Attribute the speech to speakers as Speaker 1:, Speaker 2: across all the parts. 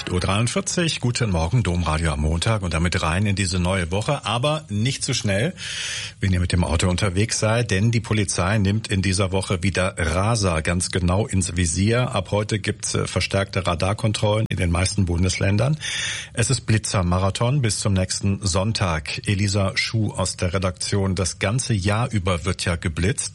Speaker 1: 8:43 Uhr, guten Morgen, Domradio am Montag und damit rein in diese neue Woche, aber nicht zu schnell, wenn ihr mit dem Auto unterwegs seid, denn die Polizei nimmt in dieser Woche wieder Raser ganz genau ins Visier. Ab heute gibt's verstärkte Radarkontrollen in den meisten Bundesländern. Es ist Blitzermarathon bis zum nächsten Sonntag. Elisa Schuh aus der Redaktion, das ganze Jahr über wird ja geblitzt.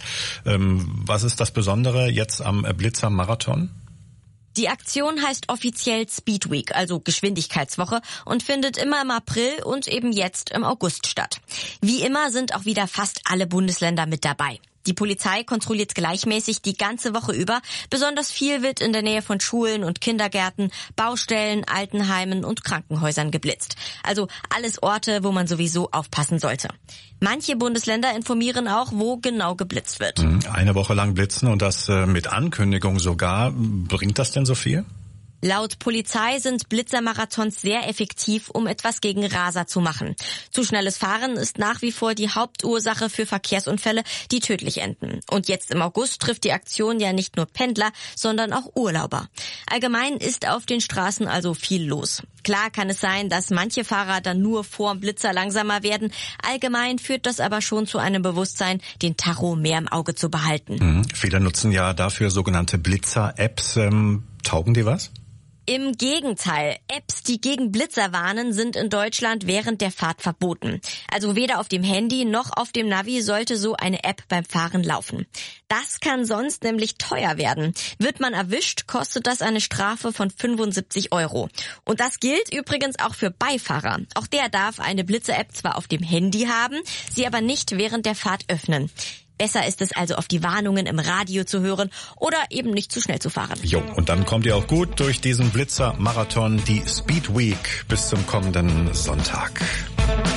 Speaker 1: Was ist das Besondere jetzt am Blitzermarathon?
Speaker 2: Die Aktion heißt offiziell Speed Week, also Geschwindigkeitswoche, und findet immer im April und eben jetzt im August statt. Wie immer sind auch wieder fast alle Bundesländer mit dabei. Die Polizei kontrolliert gleichmäßig die ganze Woche über. Besonders viel wird in der Nähe von Schulen und Kindergärten, Baustellen, Altenheimen und Krankenhäusern geblitzt. Also alles Orte, wo man sowieso aufpassen sollte. Manche Bundesländer informieren auch, wo genau geblitzt wird.
Speaker 1: Eine Woche lang blitzen und das mit Ankündigung sogar. Bringt das denn so viel?
Speaker 2: Laut Polizei sind Blitzermarathons sehr effektiv, um etwas gegen Raser zu machen. Zu schnelles Fahren ist nach wie vor die Hauptursache für Verkehrsunfälle, die tödlich enden. Und jetzt im August trifft die Aktion ja nicht nur Pendler, sondern auch Urlauber. Allgemein ist auf den Straßen also viel los. Klar kann es sein, dass manche Fahrer dann nur vorm Blitzer langsamer werden. Allgemein führt das aber schon zu einem Bewusstsein, den Tacho mehr im Auge zu behalten.
Speaker 1: Viele nutzen ja dafür sogenannte Blitzer-Apps. Taugen die was?
Speaker 2: Im Gegenteil, Apps, die gegen Blitzer warnen, sind in Deutschland während der Fahrt verboten. Also weder auf dem Handy noch auf dem Navi sollte so eine App beim Fahren laufen. Das kann sonst nämlich teuer werden. Wird man erwischt, kostet das eine Strafe von 75 €. Und das gilt übrigens auch für Beifahrer. Auch der darf eine Blitzer-App zwar auf dem Handy haben, sie aber nicht während der Fahrt öffnen. Besser ist es also, auf die Warnungen im Radio zu hören oder eben nicht zu schnell zu fahren.
Speaker 1: Jo, und dann kommt ihr auch gut durch diesen Blitzermarathon, die Speed Week bis zum kommenden Sonntag.